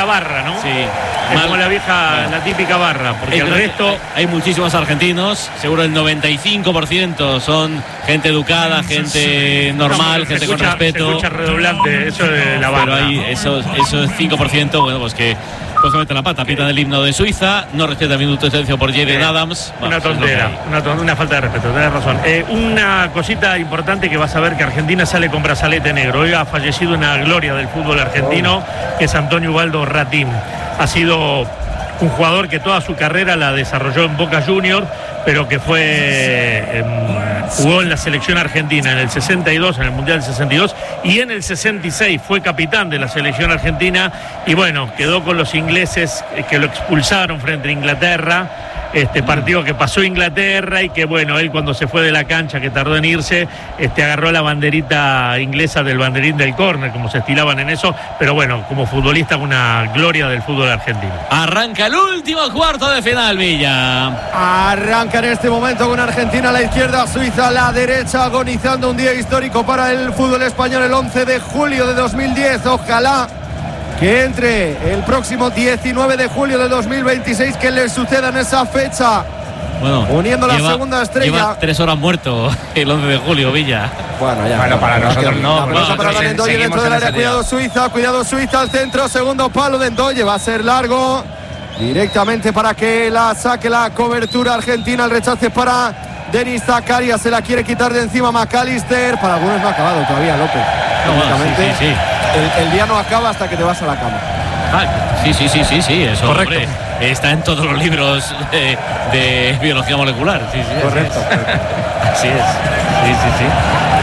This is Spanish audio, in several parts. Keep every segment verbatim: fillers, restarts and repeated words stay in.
barra, ¿no? Sí. Es Mal, como la vieja, bueno. la típica barra, porque el resto... Hay, hay muchísimos argentinos, seguro el noventa y cinco por ciento son gente educada, gente normal, no, gente escucha, con respeto. Se escucha redoblante, eso de la barra. Pero hay esos, esos cinco por ciento, bueno, pues que pues meten la pata, pitan el himno de Suiza, no respeta el minuto de silencio por Jaden eh, Adams. Una Bueno, tontera, una, ton una falta de respeto, tenés razón. Eh, una cosita importante que vas a ver, que Argentina sale con brazalete negro. Hoy ha fallecido una gloria del fútbol argentino, oh. que es Antonio Ubaldo Ratín. Ha sido un jugador que toda su carrera la desarrolló en Boca Juniors, pero que fue eh, jugó en la selección argentina en el sesenta y dos, en el Mundial del sesenta y dos, y en el sesenta y seis fue capitán de la selección argentina, y bueno, quedó con los ingleses eh, que lo expulsaron frente a Inglaterra. Este partido que pasó Inglaterra y que bueno, él cuando se fue de la cancha, que tardó en irse, este agarró la banderita inglesa del banderín del córner, como se estilaban en eso, pero bueno, como futbolista una gloria del fútbol argentino. Arranca el último cuarto de final, Villa. Arranca en este momento con Argentina a la izquierda, Suiza a la derecha, agonizando un día histórico para el fútbol español, el once de julio de dos mil diez, ojalá que entre el próximo diecinueve de julio de dos mil veintiséis, que le suceda en esa fecha. Bueno, uniendo la lleva, segunda estrella. Lleva tres horas muerto el once de julio, Villa. Bueno, ya. Bueno, para nosotros no. La pelota para Dendoye dentro del área. Cuidado Suiza, cuidado Suiza al centro. Segundo palo de Dendoye. Va a ser largo. Directamente para que la saque la cobertura argentina. El rechace para Denis Zakaria. Se la quiere quitar de encima McAllister. Para algunos no ha acabado todavía, López. No, bueno, sí, sí, sí. El, el día no acaba hasta que te vas a la cama. Ah, sí, sí, sí, sí, sí, eso. Correcto. Hombre, está en todos los libros de, de biología molecular. Sí, sí, correcto. Así es. Sí, sí, sí.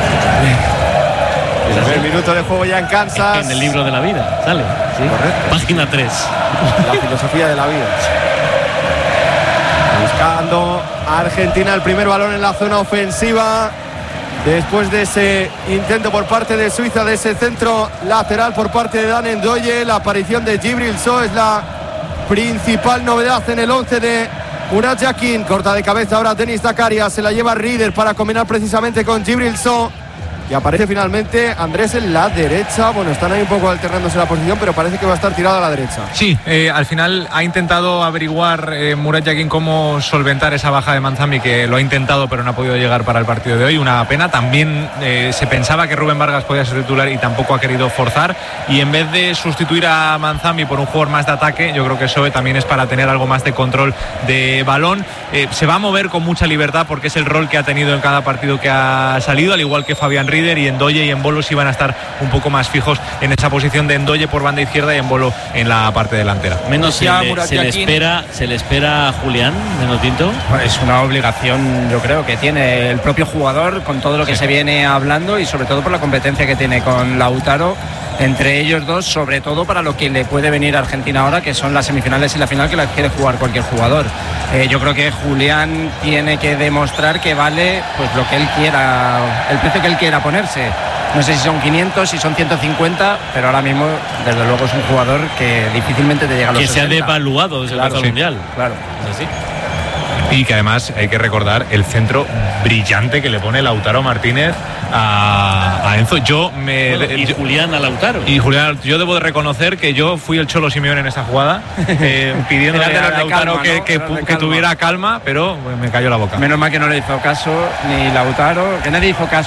El primer minuto de juego ya en Kansas. En el libro de la vida, sale. Sí. Correcto. Página tres. La filosofía de la vida. Buscando a Argentina el primer balón en la zona ofensiva. Después de ese intento por parte de Suiza, de ese centro lateral por parte de Dan N'Doye, la aparición de Djibril Sow es la principal novedad en el once de Murat Yakin. Corta de cabeza ahora Denis Zakaria, se la lleva Rieder para combinar precisamente con Djibril Sow. Y aparece finalmente Andrés en la derecha. Bueno, están ahí un poco alternándose la posición, pero parece que va a estar tirado a la derecha. Sí, eh, al final ha intentado averiguar eh, Murat Yakin cómo solventar esa baja de Manzambi, que lo ha intentado pero no ha podido llegar para el partido de hoy. Una pena. También eh, se pensaba que Rubén Vargas podía ser titular y tampoco ha querido forzar. Y en vez de sustituir a Manzambi por un jugador más de ataque, yo creo que Soe también es para tener algo más de control de balón. Eh, se va a mover con mucha libertad porque es el rol que ha tenido en cada partido que ha salido, al igual que Fabián Rieder, y N'Doye y Embolo sí van a estar un poco más fijos en esa posición de N'Doye por banda izquierda y Embolo en la parte delantera. Menos se, le, se, le espera, se le espera a Julián Menotinto. Es una obligación, yo creo, que tiene el propio jugador con todo lo que sí. se viene hablando, y sobre todo por la competencia que tiene con Lautaro entre ellos dos, sobre todo para lo que le puede venir a Argentina ahora, que son las semifinales y la final, que la quiere jugar cualquier jugador. Eh, yo creo que Julián tiene que demostrar que vale pues lo que él quiera, el precio que él quiera ponerse. No sé si son quinientos, si son ciento cincuenta, pero ahora mismo, desde luego, es un jugador que difícilmente te llega a los que sesenta. se ha devaluado desde claro, el sí, mundial. Claro, es así. Y que además hay que recordar el centro brillante que le pone Lautaro Martínez a, a Enzo. Yo me bueno, y yo, Julián a Lautaro. Y Julián, yo debo de reconocer que yo fui el Cholo Simeone en esa jugada, eh, pidiéndole a Lautaro calma, que, ¿no? que, que, que tuviera calma, pero me cayó la boca. Menos mal que no le hizo caso ni Lautaro, que nadie hizo caso